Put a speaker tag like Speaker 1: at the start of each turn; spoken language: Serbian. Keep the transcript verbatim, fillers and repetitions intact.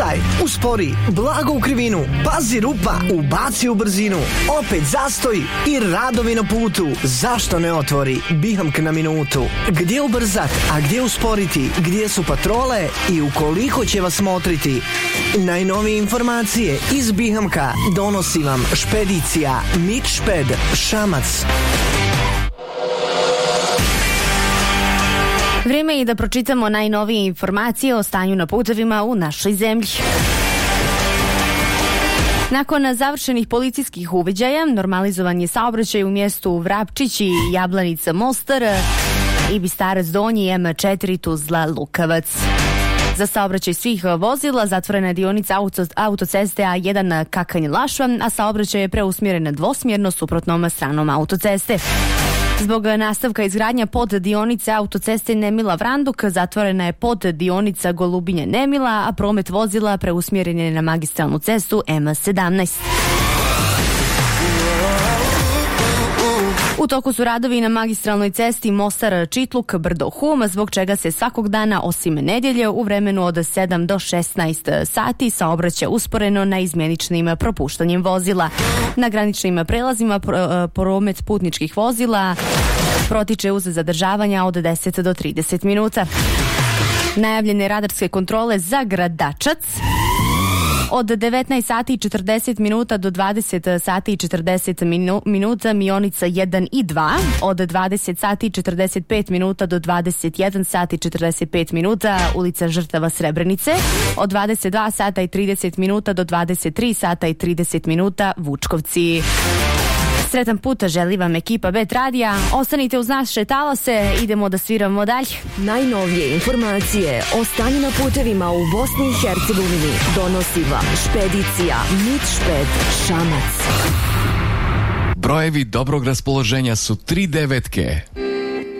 Speaker 1: Ubrzaj, uspori, blago u krivinu, pazi rupa, ubaci u brzinu, opet zastoj i radovi na putu. Zašto ne otvori Bihamk na minutu? Gdje ubrzat, a gdje usporiti, gdje su patrole i ukoliko će vas motriti? Najnovije informacije iz Bihamka donosi vam špedicija Mitšped Šamac.
Speaker 2: Vrijeme je da pročitamo najnovije informacije o stanju na putevima u našoj zemlji. Nakon završenih policijskih uviđaja, normalizovan je saobraćaj u mjestu Vrapčić i Jablanica Mostar i Bistarac Donji M četiri Tuzla Lukavac. Za saobraćaj svih vozila zatvorena je dionica auto, autoceste A jedan Kakanj Lašva, a saobraćaj je preusmjeren dvosmjerno suprotnom stranom autoceste. Zbog nastavka izgradnja pod dionice autoceste Nemila Vranduk zatvorena je pod dionica Golubinje Nemila, a promet vozila preusmjeren je na magistralnu cestu M sedamnaest. U toku su radovi na magistralnoj cesti Mostar Čitluk Brdo Hum, zbog čega se svakog dana osim nedjelje u vremenu od sedam do šesnaest sati saobraća usporeno na izmjeničnim propuštanjem vozila. Na graničnim prelazima promet putničkih vozila protiče uz zadržavanja od deset do trideset minuta. Najavljene radarske kontrole za Gradačac od devetnaest sati i četrdeset minuta do dvadeset sati i četrdeset minuta Mionica jedan i dva, od dvadeset sati i četrdeset pet minuta do dvadeset jedan sati i četrdeset pet minuta ulica Žrtava Srebrenice, od dvadeset dva sata i trideset minuta do dvadeset tri sata i trideset minuta Vučkovci. Sretan put želi vam ekipa Bet Radija. Ostanite uz naše talase, idemo da sviramo dalje.
Speaker 3: Najnovije informacije o stanju na putevima u Bosni i Hercegovini donosi vam špedicija Mitšped Šamac.
Speaker 4: Brojevi dobrog raspoloženja su tri devetke.